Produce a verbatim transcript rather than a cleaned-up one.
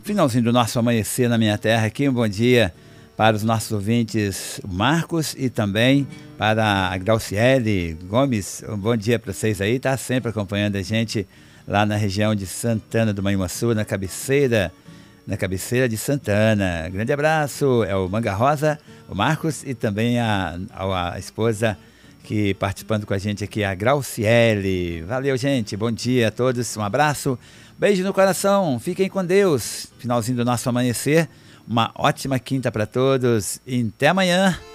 Finalzinho do nosso amanhecer na minha terra aqui, um bom dia para os nossos ouvintes Marcos e também para a Grauciele Gomes. Um bom dia para vocês aí, tá sempre acompanhando a gente lá na região de Santana do Manhuaçu, na cabeceira, na cabeceira de Santana. Grande abraço, é o Manga Rosa, o Marcos e também a, a, a esposa que participando com a gente aqui, a Grauciele. Valeu, gente, bom dia a todos, um abraço, beijo no coração, fiquem com Deus. Finalzinho do nosso amanhecer, uma ótima quinta para todos e até amanhã.